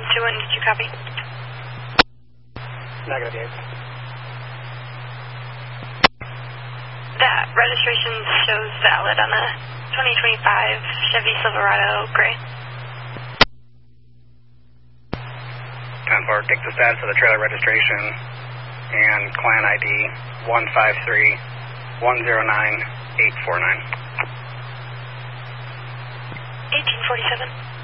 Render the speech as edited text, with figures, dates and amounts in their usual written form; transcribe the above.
21, did you copy? Negative. That registration shows valid on a 2025 Chevy Silverado gray. 10-4, take the status of the trailer registration and client ID 153-109-849. 1847.